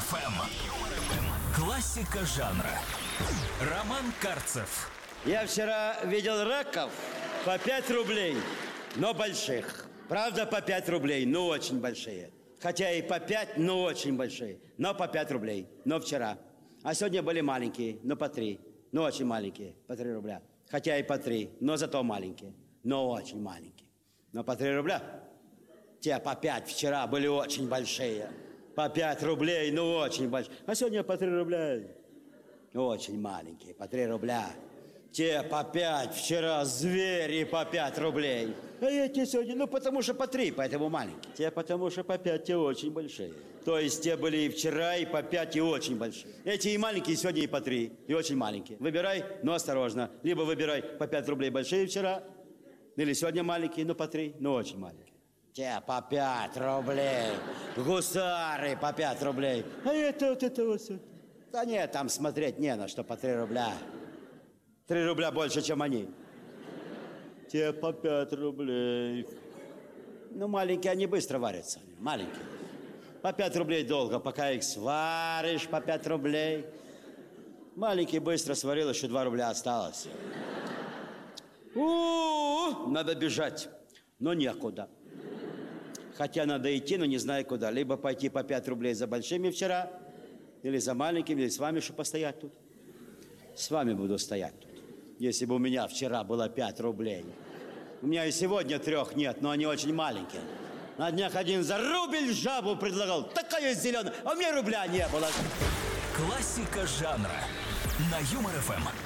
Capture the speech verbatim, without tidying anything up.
эф эм. Классика жанра. Роман Карцев. Я вчера видел раков по пять рублей, но больших. Правда, по пять рублей, но очень большие. Хотя и по пять, но очень большие. Но по пять рублей, но вчера. А сегодня были маленькие, но по три. Но очень маленькие, по три рубля. Хотя и по три, но зато маленькие. Но очень маленькие. Но по три рубля. Те по пять вчера были очень большие. По пять рублей, ну очень большие. А сегодня по три рубля. Очень маленькие, по три рубля. Те по пять вчера звери по пять рублей. А эти сегодня, ну потому что по три, поэтому маленькие. Те потому что по пять, те очень большие. То есть те были и вчера, и по пять, и очень большие. Эти и маленькие сегодня и по три, и очень маленькие. Выбирай, но осторожно. Либо выбирай по пять рублей большие вчера, или сегодня маленькие, но по три, но очень маленькие. Те по пять рублей. Гусары по пять рублей. А это вот это вот. Да нет, там смотреть не на что по три рубля. Три рубля больше, чем они. Те по пять рублей. Ну, маленькие, они быстро варятся. Маленькие. По пять рублей долго, пока их сваришь по пять рублей. Маленький быстро сварил, еще два рубля осталось. У-у-у, надо бежать, но некуда. Хотя надо идти, но не знаю куда. Либо пойти по пять рублей за большими вчера, или за маленькими, или с вами, чтобы постоять тут. С вами буду стоять тут. Если бы у меня вчера было пять рублей. У меня и сегодня трех нет, но они очень маленькие. На днях один за рубль жабу предлагал. Такая зеленая, а у меня рубля не было. Классика жанра на Юмор эф эм.